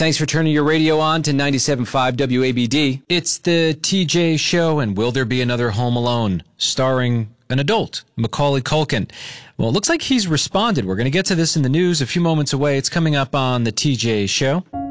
Thanks for turning your radio on to 97.5 WABD. It's the TJ Show, and will there be another Home Alone? Starring an adult, Macaulay Culkin. Well, it looks like he's responded. We're going to get to this in the news a few moments away. It's coming up on the TJ Show.